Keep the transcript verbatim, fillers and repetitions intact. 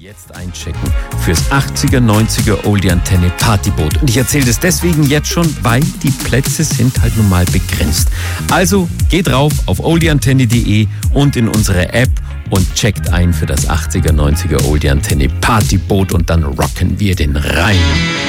Jetzt einchecken fürs achtziger, neunziger Oldie Antenne Partyboot. Und ich erzähle das deswegen jetzt schon, weil die Plätze sind halt nun mal begrenzt. Also geht drauf auf oldie antenne punkt de und in unsere App und checkt ein für das achtziger, neunziger Oldie Antenne Partyboot und dann rocken wir den Rhein.